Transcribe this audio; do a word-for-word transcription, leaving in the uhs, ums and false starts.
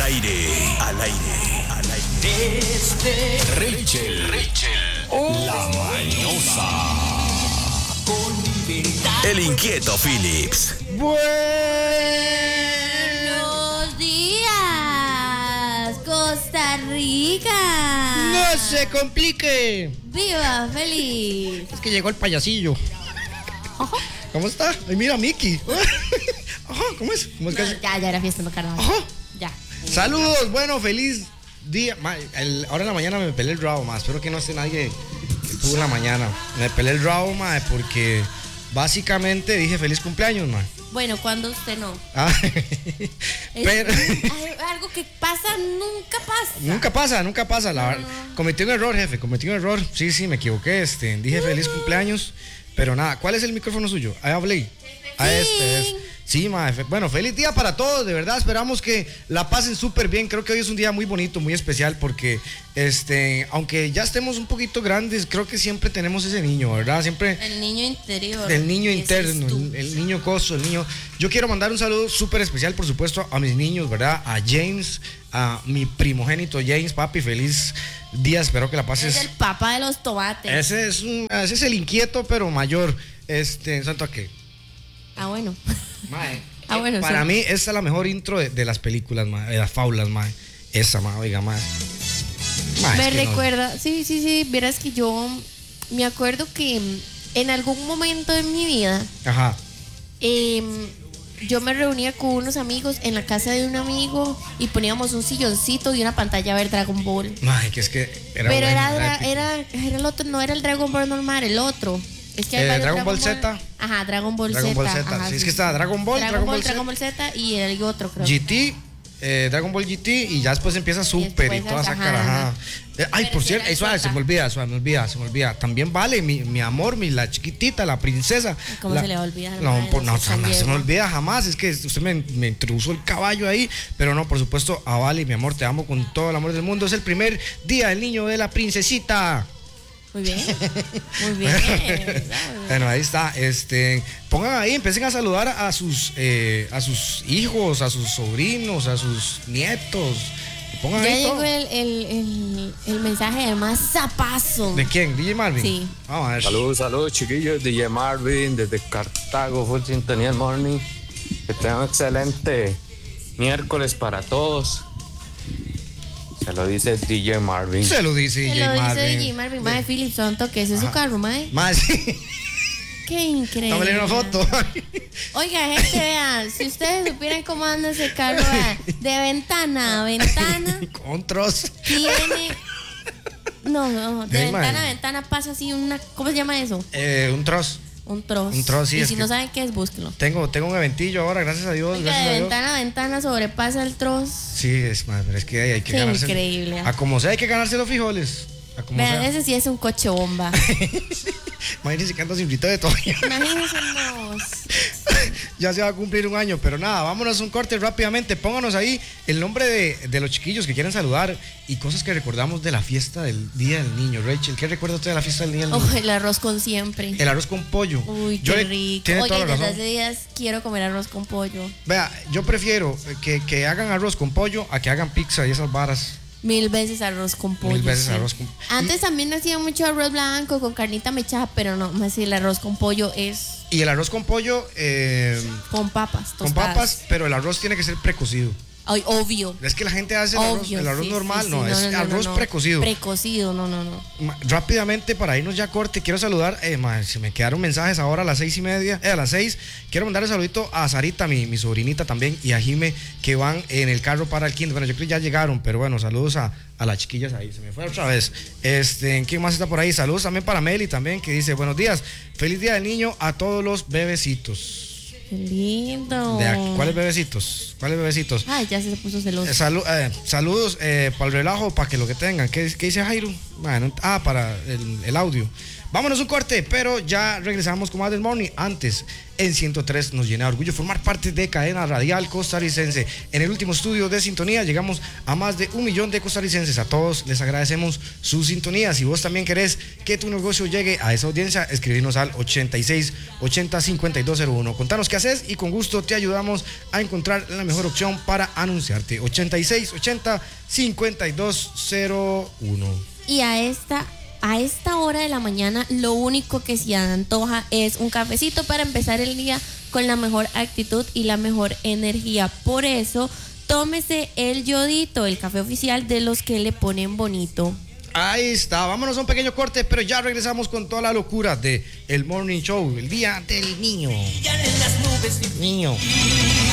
Al aire, al aire, al aire. Desde Rachel, Rachel, oh. La mañosa. Con libertad. El inquieto Phillips. Buenos días, Costa Rica. No se complique. ¡Viva, feliz! Es que llegó el payasillo. Ajá. ¿Cómo está? Ay, mira, Mickey. Ajá, ¿cómo es? ¿Cómo es No, que ya, ya era fiesta, no carnaval. Ajá. Ya. Saludos, bueno, feliz día. Ma, el, ahora en la mañana me peleé el rabo, ma. Espero que no esté nadie que tuvo en la mañana. Me peleé el rabo, ma, porque básicamente dije feliz cumpleaños, ma. Bueno, cuando usted no. Ah, pero Es, algo que pasa, nunca pasa. Nunca pasa, nunca pasa. La, no. Cometí un error, jefe, cometí un error. Sí, sí, me equivoqué. Este, dije uh-huh. feliz cumpleaños, pero nada. ¿Cuál es el micrófono suyo? Ahí hablé. A sí. este es. Sí, ma, bueno, feliz día para todos, de verdad, esperamos que la pasen súper bien. Creo que hoy es un día muy bonito, muy especial, porque este, aunque ya estemos un poquito grandes, creo que siempre tenemos ese niño, ¿verdad? Siempre el niño interior. El niño interno, el, el niño coso, el niño. Yo quiero mandar un saludo súper especial, por supuesto, a mis niños, ¿verdad? A James, a mi primogénito James, papi, feliz día, espero que la pases. Es el papá de los tomates. Ese es un, ese es el inquieto, pero mayor. Este, ¿santo a qué? Ah, bueno. Mae, ah, bueno, para sí. mí esa es la mejor intro de, de las películas, mae, de las faulas, mae. Esa, mae, oiga, mae. mae me es que recuerda, no. sí, sí, sí, verás que yo me acuerdo que en algún momento de mi vida, ajá, eh, yo me reunía con unos amigos en la casa de un amigo y poníamos un silloncito y una pantalla a ver Dragon Ball. Mae, que es que era Pero bueno, era, era, era, era el otro, no era el Dragon Ball normal, el otro. Es que hay eh, Dragon, Dragon Ball Z. Ajá, Dragon Ball Dragon Z. Ball Z. Ajá, sí, sí, es que está Dragon Ball, Dragon, Dragon Ball, Ball, Dragon Ball Z y el otro, creo. G T, eh, Dragon Ball G T y ya después empieza Super y, y toda esa carajada. Eh, ay, por cierto, eh, suave, se me olvida, suave, me olvida, se me olvida. También vale mi, mi amor, mi la chiquitita, la princesa. ¿Cómo la, se le va a olvidar? No, Madre, por, no, no no se me olvida jamás. Es que usted me, me introdujo el caballo ahí. Pero no, por supuesto, a Vale, mi amor, te amo con todo el amor del mundo. Es el primer día del niño de la princesita. Muy bien, muy bien. Bueno, ahí está. Este, pongan ahí, empiecen a saludar a sus, eh, a sus hijos, a sus sobrinos, a sus nietos. Pongan ya ahí llegó todo. El, el, el, el mensaje de más zapazo. ¿De quién? ¿D J Marvin? Sí. Vamos a ver. Saludos, saludos, chiquillos. D J Marvin desde Cartago, Full Sintonía del Morning. Que tengan un excelente miércoles para todos. Se lo dice D J Marvin. Se lo dice D J Marvin. Se lo dice D J Marvin. Mae, Phillips, tonto, que ese es su carro, mae. Mae, sí. Qué increíble. Tómale una foto. Oiga, gente, vean, si ustedes supieran cómo anda ese carro, vean, de ventana a ventana. Contras. Tiene. No, no, de Hey, ventana man. a ventana pasa así una. ¿Cómo se llama eso? Eh, un troz. Un trozo. Un trozo, sí. Y es si que no saben qué es, búsquenlo. Tengo, tengo un eventillo ahora, gracias a Dios. Oiga, gracias de a Dios. ventana a ventana sobrepasa el trozo. Sí, es más, pero es que hay, hay que Qué ganarse. increíble. A como sea, hay que ganarse los frijoles. A como Vean, sea. ese sí es un coche bomba. Imagínense que ando sin frito de todavía. Imagínense los. Ya se va a cumplir un año, pero nada, vámonos un corte rápidamente. Pónganos ahí el nombre de, de los chiquillos que quieren saludar y cosas que recordamos de la fiesta del Día del Niño. Rachel, ¿qué recuerda usted de la fiesta del Día del Niño? Oh, el arroz con siempre. El arroz con pollo. Uy, Yo qué le, rico. Tiene Oye, toda la desde razón. hace días quiero comer arroz con pollo. Vea, yo prefiero que, que hagan arroz con pollo a que hagan pizza y esas varas. Mil veces arroz con pollo. Mil veces sí. arroz con Antes también me hacía mucho arroz blanco con carnita mechada, pero no, más si el arroz con pollo es Y el arroz con pollo, eh, con papas, con tostadas. papas, pero el arroz tiene que ser precocido. Ay, obvio. Es que la gente hace el arroz, Obvio, el arroz sí, normal, sí, no, sí, es no, no, arroz no, no. precocido. Precocido, no, no, no. Ma, rápidamente, para irnos ya a corte, quiero saludar, eh, ma, se me quedaron mensajes ahora a las seis y media, eh, a las seis, quiero mandar un saludito a Sarita, mi, mi sobrinita también, y a Jime, que van en el carro para el kinder. Bueno, yo creo que ya llegaron, pero bueno, saludos a, a las chiquillas ahí, se me fue otra vez. Este, ¿quién más está por ahí? Saludos también para Meli también, que dice, buenos días, feliz día del niño a todos los bebecitos. Qué lindo. De aquí, ¿cuáles bebecitos? ¿Cuáles bebecitos? Ay, ya se puso celoso. Eh, salu- eh, saludos eh, para el relajo, para que lo que tengan. ¿Qué, qué dice Jairo? Bueno, ah, para el, el audio. Vámonos un corte, pero ya regresamos con más del Morning. Antes, en ciento tres nos llena de orgullo formar parte de Cadena Radial Costarricense. En el último estudio de sintonía llegamos a más de un millón de costarricenses. A todos les agradecemos su sintonía. Si vos también querés que tu negocio llegue a esa audiencia, escribirnos al ochenta y seis ochenta cincuenta y dos cero uno. Contanos qué haces y con gusto te ayudamos a encontrar la mejor opción para anunciarte. ochenta y seis ochenta cincuenta y dos cero uno. Y a esta A esta hora de la mañana lo único que se antoja es un cafecito para empezar el día con la mejor actitud y la mejor energía. Por eso, tómese el Yodito, el café oficial de los que le ponen bonito. Ahí está, vámonos a un pequeño corte, pero ya regresamos con toda la locura de El Morning Show, el día del niño. Niño.